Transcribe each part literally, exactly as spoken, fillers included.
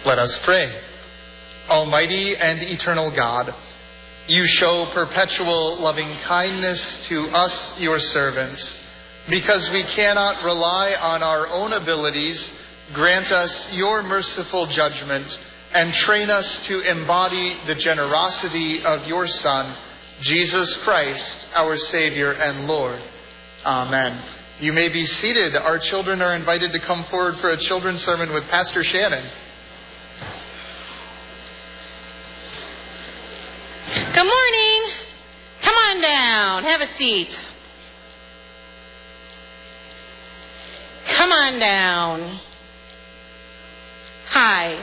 Let us pray. Almighty and eternal God, you show perpetual loving kindness to us, your servants. Because we cannot rely on our own abilities, grant us your merciful judgment and train us to embody the generosity of your Son, Jesus Christ, our Savior and Lord. Amen. You may be seated. Our children are invited to come forward for a children's sermon with Pastor Shannon. Good morning. Come on down. Have a seat. Come on down. Hi.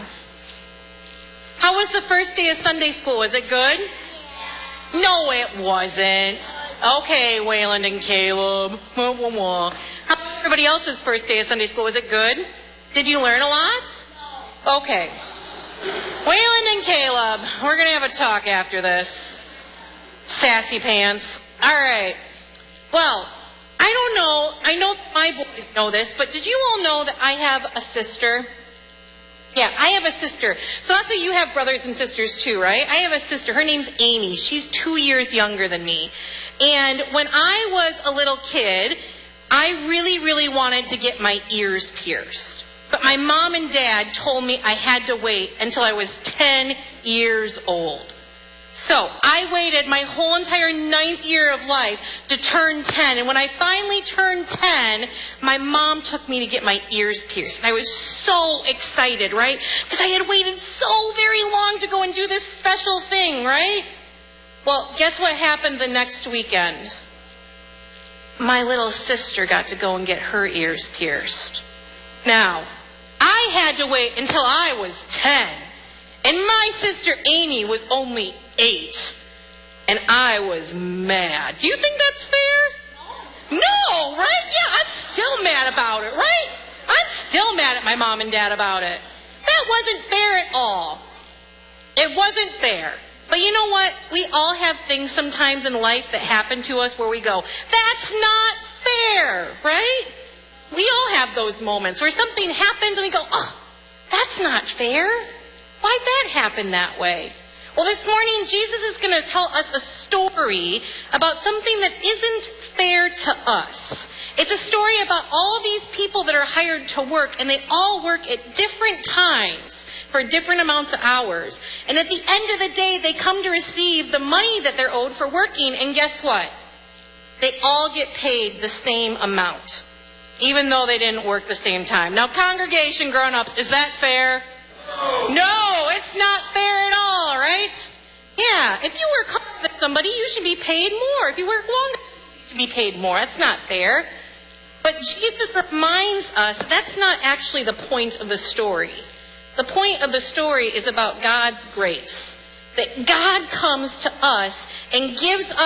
How was the first day of Sunday school? Was it good? No, it wasn't. Okay, Wayland and Caleb. How was everybody else's first day of Sunday school? Was it good? Did you learn a lot? Okay. Wayland and Caleb, we're going to have a talk after this. Sassy pants. All right. Well, I don't know. I know my boys know this, but did you all know that I have a sister? Yeah, I have a sister. So that's that you have brothers and sisters too, right? I have a sister. Her name's Amy. She's two years younger than me. And when I was a little kid, I really, really wanted to get my ears pierced. But my mom and dad told me I had to wait until I was ten years old. So I waited my whole entire ninth year of life to turn ten. And when I finally turned ten, my mom took me to get my ears pierced. And I was so excited, right? Because I had waited so very long to go and do this special thing, right? Well, guess what happened the next weekend? My little sister got to go and get her ears pierced. Now, I had to wait until I was ten. And my sister Amy was only eight. And I was mad. Do you think that's fair? No. No, right? Yeah, I'm still mad about it, right? I'm still mad at my mom and dad about it. That wasn't fair at all. It wasn't fair. But you know what? We all have things sometimes in life that happen to us where we go, that's not fair, right? We all have those moments where something happens and we go, oh, that's not fair. Why'd that happen that way? Well, this morning, Jesus is going to tell us a story about something that isn't fair to us. It's a story about all these people that are hired to work, and they all work at different times for different amounts of hours. And at the end of the day, they come to receive the money that they're owed for working, and guess what? They all get paid the same amount, even though they didn't work the same time. Now, congregation, grown-ups, is that fair? No. No, it's not fair at all, right? Yeah, if you work harder than somebody, you should be paid more. If you work longer, you should be paid more. That's not fair. But Jesus reminds us that that's not actually the point of the story. The point of the story is about God's grace. That God comes to us and gives us